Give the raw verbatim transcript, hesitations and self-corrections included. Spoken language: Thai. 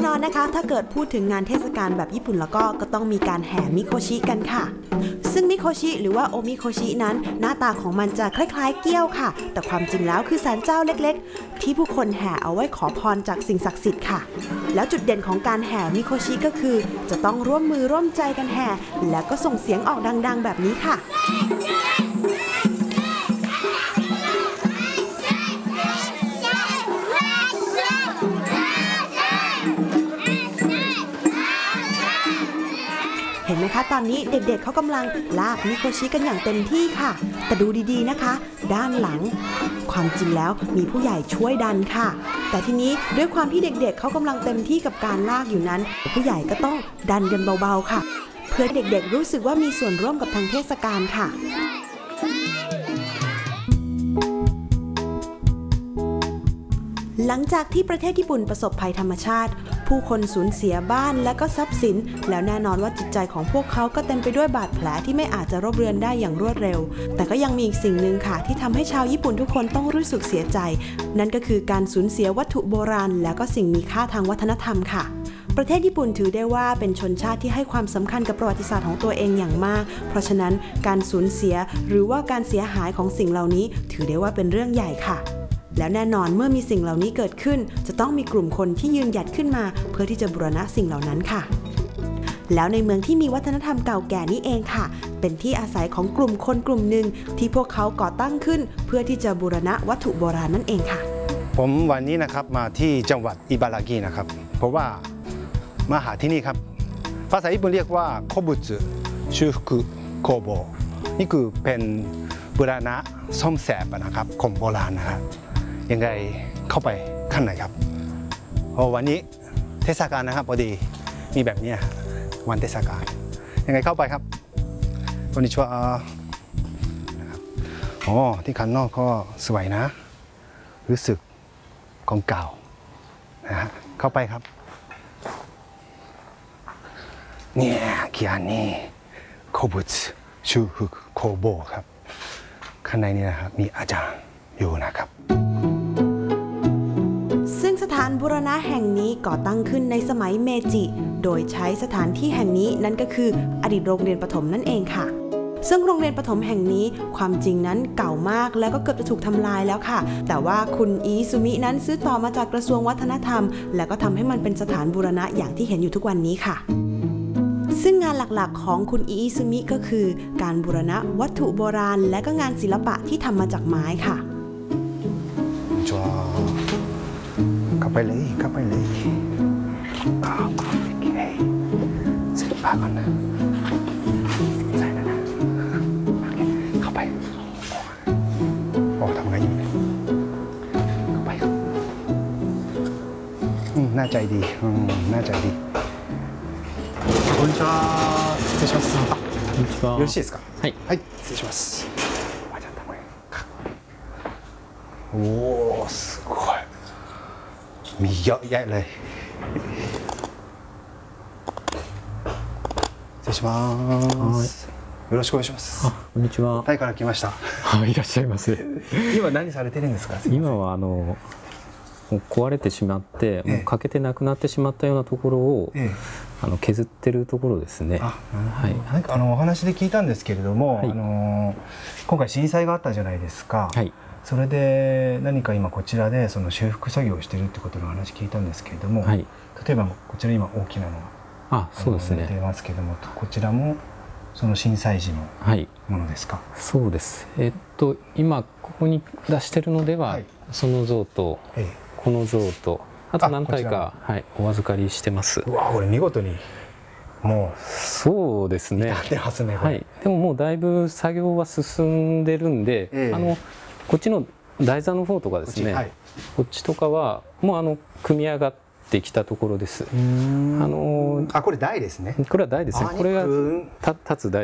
นอนนะคะถ้าเกิดพูดถึงงานเทศกาลแบบญี่ปุ่นแล้วก็ก็ต้องมีการแห่มิโคชิกันค่ะซึ่งมิโคชิหรือว่าโอมิโคชินั้นหน้าตาของมันจะคล้ายๆเกี้ยวค่ะแต่ความจริงแล้วคือศาลเจ้าเล็กๆที่ผู้คนแห่เอาไว้ขอพรจากสิ่งศักดิ์สิทธิ์ค่ะแล้วจุดเด่นของการแห่มิโคชิก็คือจะต้องร่วมมือร่วมใจกันแห่แล้วก็ส่งเสียงออกดังๆแบบนี้ค่ะเห็นไหมคะตอนนี้เด็กๆเขากำลังลากมิโคชิกันอย่างเต็มที่ค่ะแต่ดูดีๆนะคะด้านหลังความจริงแล้วมีผู้ใหญ่ช่วยดันค่ะแต่ทีนี้ด้วยความที่เด็กๆเขากำลังเต็มที่กับการลากอยู่นั้นผู้ใหญ่ก็ต้องดันกันเบาๆค่ะเพื่อเด็กๆรู้สึกว่ามีส่วนร่วมกับทางเทศกาลค่ะหลังจากที่ประเทศญี่ปุ่นประสบภัยธรรมชาติผู้คนสูญเสียบ้านและก็ทรัพย์สินแล้วแน่นอนว่าจิตใจของพวกเขาก็เต็มไปด้วยบาดแผลที่ไม่อาจจะรบเรือนได้อย่างรวดเร็วแต่ก็ยังมีอีกสิ่งหนึ่งค่ะที่ทำให้ชาวญี่ปุ่นทุกคนต้องรู้สึกเสียใจนั่นก็คือการสูญเสียวัตถุโบราณและก็สิ่งมีค่าทางวัฒนธรรมค่ะประเทศญี่ปุ่นถือได้ว่าเป็นชนชาติที่ให้ความสำคัญกับประวัติศาสตร์ของตัวเองอย่างมากเพราะฉะนั้นการสูญเสียหรือว่าการเสียหายของสิ่งเหล่านี้ถือได้ว่าเป็นเรื่องใหญ่ค่ะแล้วแน่นอนเมื่อมีสิ่งเหล่านี้เกิดขึ้นจะต้องมีกลุ่มคนที่ยืนหยัดขึ้นมาเพื่อที่จะบูรณะสิ่งเหล่านั้นค่ะแล้วในเมืองที่มีวัฒนธรรมเก่าแก่นี้เองค่ะเป็นที่อาศัยของกลุ่มคนกลุ่มหนึ่งที่พวกเขาก่อตั้งขึ้นเพื่อที่จะบูรณะวัตถุโบราณนั่นเองค่ะผมวันนี้นะครับมาที่จังหวัดอิบารากินะครับเพราะว่ามาหาที่นี่ครับภาษาญี่ปุ่นเรียกว่าโคบุสึชูฟุกุโคโบนี่คือเป็นบูรณะซ่อมแซมนะครับของโบราณนะฮะยังไงเข้าไปข้างในครับเพราะวันนี้เทศกาลนะครับพอดีมีแบบนี้วันเทศกาลยังไงเข้าไปครับวันนี้ชัวร์นะครับอ๋อที่ข้างนอกก็สวยนะรู้สึกของเก่านะฮะเข้าไปครับเนี่ยเขียนนี่โคบุสึชูฟุกุโคโบครับข้างในนี้นะครับมีอาจารย์อยู่นะครับซึ่งสถานบูรณะแห่งนี้ก่อตั้งขึ้นในสมัยเมจิโดยใช้สถานที่แห่งนี้นั่นก็คืออดีตโรงเรียนประถมนั่นเองค่ะซึ่งโรงเรียนประถมแห่งนี้ความจริงนั้นเก่ามากแล้วก็เกือบจะถูกทำลายแล้วค่ะแต่ว่าคุณอิซุมินั้นซื้อต่อมาจากกระทรวงวัฒนธรรมแล้วก็ทำให้มันเป็นสถานบูรณะอย่างที่เห็นอยู่ทุกวันนี้ค่ะซึ่งงานหลักๆของคุณอิซุมิก็คือการบูรณะวัตถุโบราณและก็งานศิลปะที่ทำมาจากไม้ค่ะชัวเข้าไปเลยเข้าไปเลยโอเคศิลปะก่อนนะใส่นะนะโอเคเข้าไปโอ้ทำไงอยู่เนี่ยเข้าไปครับอืมน่าใจดีอืมน่าใจดีこんにちは。失礼します。 こんにちは。 よろしいですか。 はい。 はい。失礼します。あ、じゃあ、これ。おお、すごい。มีเยอะแยะเลย失礼します。よろしくお願いします。 あ、こんにちは。 タイから来ました。 はい、いらっしゃいませ。 今何されてるんですか。 今はあの。壊れてしまってもう欠けてなくなってしまったようなところを、ええ、あの削ってるところですね。 あ、はい。なんかあのお話で聞いたんですけれども、はい、あの今回震災があったじゃないですか。はい。それで何か今こちらでその修復作業をしているってことの話聞いたんですけれども、はい、例えばこちら今大きなのがあ、そうですね。 出てますけども、こちらもその震災時のものですか。はい、 そうです。えっと今ここに出してるのでは、はい、その像と。ええ、この像とあと何体か、はい、お預かりしてます。 うわ、これ見事にもうそうですね。 至ってますね。 はい。でももうだいぶ作業は進んでるんで、えー、あのこっちの台座の方とかですね。こっち、はい、こっちとかはもうあの組み上がってきたところです。あのあ、これ台ですね。 これは台ですね。これが立つ台。